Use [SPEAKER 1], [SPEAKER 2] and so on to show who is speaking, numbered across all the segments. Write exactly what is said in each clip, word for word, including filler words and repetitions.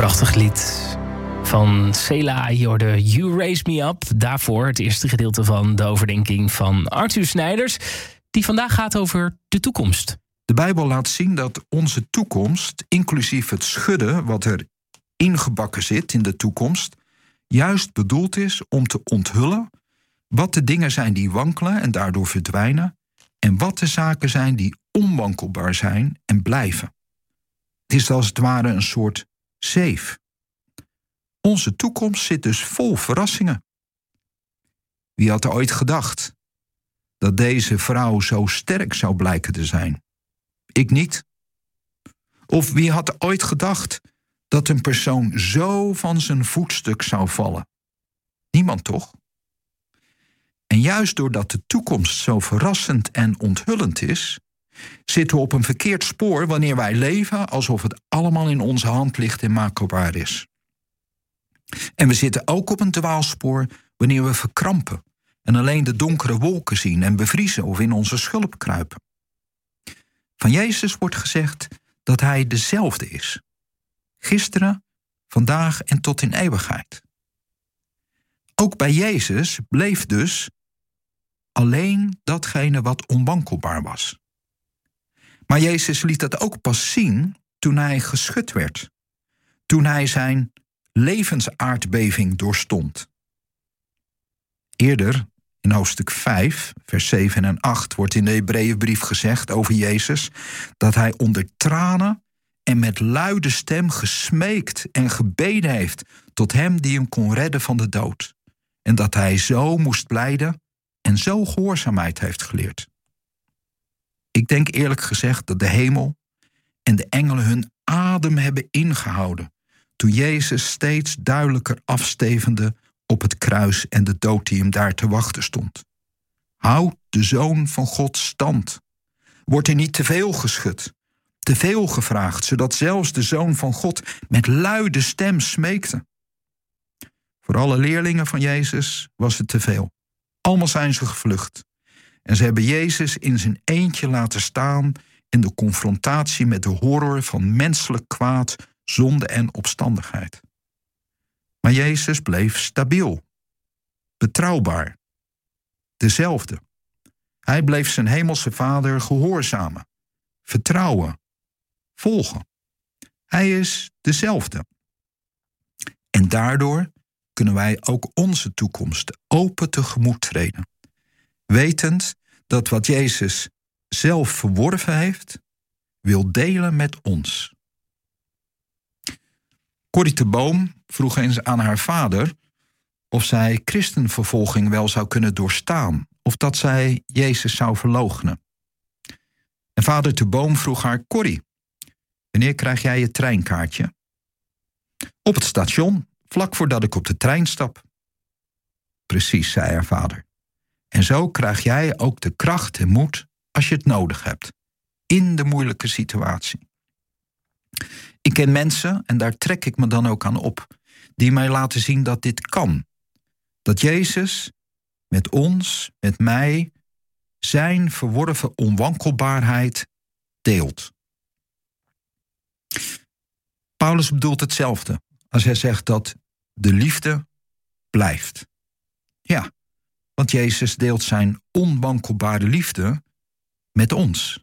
[SPEAKER 1] Prachtig lied van Sela, je hoorde You Raise Me Up. Daarvoor het eerste gedeelte van de overdenking van Arthur Snijders, die vandaag gaat over de toekomst.
[SPEAKER 2] De Bijbel laat zien dat onze toekomst, inclusief het schudden wat er ingebakken zit in de toekomst, juist bedoeld is om te onthullen wat de dingen zijn die wankelen en daardoor verdwijnen, en wat de zaken zijn die onwankelbaar zijn en blijven. Het is als het ware een soort zeef. Onze toekomst zit dus vol verrassingen. Wie had er ooit gedacht dat deze vrouw zo sterk zou blijken te zijn? Ik niet. Of wie had er ooit gedacht dat een persoon zo van zijn voetstuk zou vallen? Niemand toch? En juist doordat de toekomst zo verrassend en onthullend is, zitten we op een verkeerd spoor wanneer wij leven alsof het allemaal in onze hand ligt en maakbaar is. En we zitten ook op een dwaalspoor wanneer we verkrampen en alleen de donkere wolken zien en bevriezen of in onze schulp kruipen. Van Jezus wordt gezegd dat hij dezelfde is. Gisteren, vandaag en tot in eeuwigheid. Ook bij Jezus bleef dus alleen datgene wat onwankelbaar was. Maar Jezus liet dat ook pas zien toen hij geschud werd. Toen hij zijn levensaardbeving doorstond. Eerder, in hoofdstuk vijf, vers zeven en acht... wordt in de Hebreeënbrief gezegd over Jezus dat hij onder tranen en met luide stem gesmeekt en gebeden heeft tot hem die hem kon redden van de dood. En dat hij zo moest lijden en zo gehoorzaamheid heeft geleerd. Ik denk eerlijk gezegd dat de hemel en de engelen hun adem hebben ingehouden toen Jezus steeds duidelijker afstevende op het kruis en de dood die hem daar te wachten stond. Houdt de Zoon van God stand. Wordt er niet te veel geschud, te veel gevraagd, zodat zelfs de Zoon van God met luide stem smeekte. Voor alle leerlingen van Jezus was het te veel. Allemaal zijn ze gevlucht. En ze hebben Jezus in zijn eentje laten staan in de confrontatie met de horror van menselijk kwaad, zonde en opstandigheid. Maar Jezus bleef stabiel, betrouwbaar, dezelfde. Hij bleef zijn hemelse Vader gehoorzamen, vertrouwen, volgen. Hij is dezelfde. En daardoor kunnen wij ook onze toekomst open tegemoet treden. Wetend dat wat Jezus zelf verworven heeft, wil delen met ons. Corrie te Boom vroeg eens aan haar vader of zij christenvervolging wel zou kunnen doorstaan, of dat zij Jezus zou verloochenen. En vader te Boom vroeg haar: Corrie, wanneer krijg jij je treinkaartje? Op het station, vlak voordat ik op de trein stap. Precies, zei haar vader. En zo krijg jij ook de kracht en moed als je het nodig hebt, in de moeilijke situatie. Ik ken mensen, en daar trek ik me dan ook aan op, die mij laten zien dat dit kan. Dat Jezus met ons, met mij, zijn verworven onwankelbaarheid deelt. Paulus bedoelt hetzelfde als hij zegt dat de liefde blijft. Ja, want Jezus deelt zijn onwankelbare liefde met ons.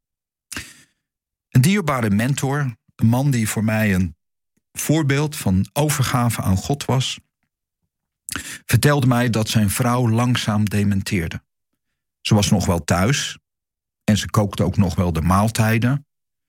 [SPEAKER 2] Een dierbare mentor, een man die voor mij een voorbeeld van overgave aan God was, vertelde mij dat zijn vrouw langzaam dementeerde. Ze was nog wel thuis en ze kookte ook nog wel de maaltijden,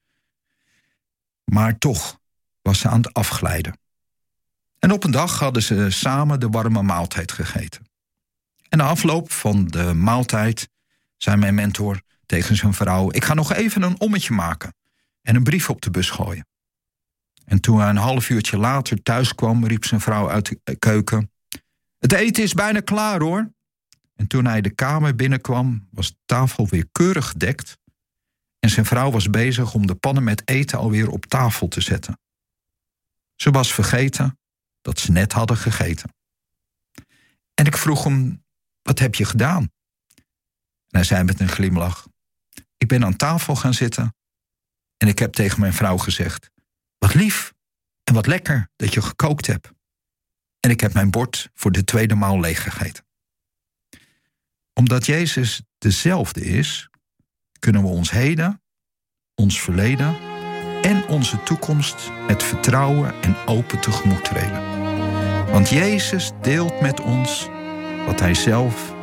[SPEAKER 2] maar toch was ze aan het afglijden. En op een dag hadden ze samen de warme maaltijd gegeten. En na afloop van de maaltijd zei mijn mentor tegen zijn vrouw: ik ga nog even een ommetje maken en een brief op de bus gooien. En toen hij een half uurtje later thuis kwam, riep zijn vrouw uit de keuken: het eten is bijna klaar, hoor. En toen hij de kamer binnenkwam, was de tafel weer keurig gedekt en zijn vrouw was bezig om de pannen met eten alweer op tafel te zetten. Ze was vergeten dat ze net hadden gegeten. En ik vroeg hem: wat heb je gedaan? En hij zei met een glimlach: ik ben aan tafel gaan zitten en ik heb tegen mijn vrouw gezegd: wat lief, En wat lekker dat je gekookt hebt. En ik heb mijn bord voor de tweede maal leeggegeten. Omdat Jezus dezelfde is, kunnen we ons heden, ons verleden en onze toekomst met vertrouwen en open tegemoet treden. Want Jezus deelt met ons wat hij zelf